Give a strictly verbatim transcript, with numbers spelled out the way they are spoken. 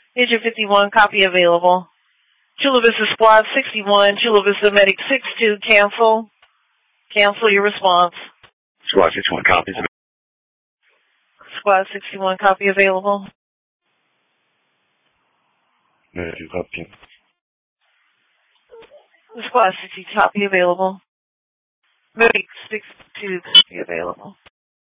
Agent fifty-one, copy available. Chula Vista Squad sixty-one, Chula Vista Medic six two, cancel. Cancel your response. Squad sixty-one, copies. Squad sixty-one, copy available. Medic copy. Squad sixty, copy available. Medic six two, copy available.